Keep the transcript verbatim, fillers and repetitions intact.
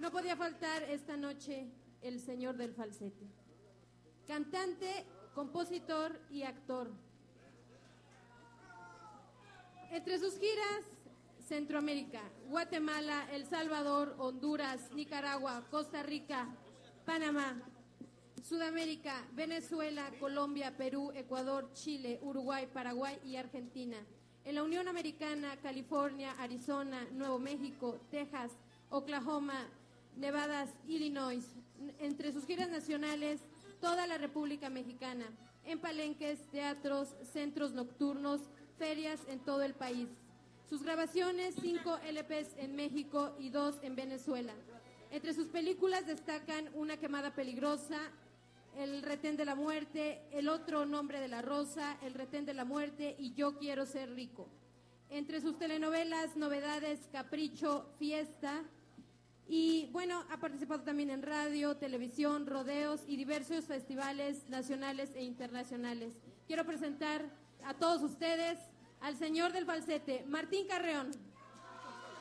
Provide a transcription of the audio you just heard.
No podía faltar esta noche el señor del falsete. Cantante, compositor y actor. Entre sus giras, Centroamérica, Guatemala, El Salvador, Honduras, Nicaragua, Costa Rica, Panamá, Sudamérica, Venezuela, Colombia, Perú, Ecuador, Chile, Uruguay, Paraguay y Argentina. En la Unión Americana, California, Arizona, Nuevo México, Texas, Oklahoma, Nevada, Illinois. Entre sus giras nacionales, toda la República Mexicana, en palenques, teatros, centros nocturnos, ferias en todo el país. Sus grabaciones, cinco L Pes en México y dos en Venezuela. Entre sus películas destacan Una quemada peligrosa, El retén de la muerte, El otro nombre de la rosa, El retén de la muerte y Yo quiero ser rico. Entre sus telenovelas, Novedades, Capricho, Fiesta. Y bueno, ha participado también en radio, televisión, rodeos y diversos festivales nacionales e internacionales. Quiero presentar a todos ustedes al señor del falsete, Martín Carreón.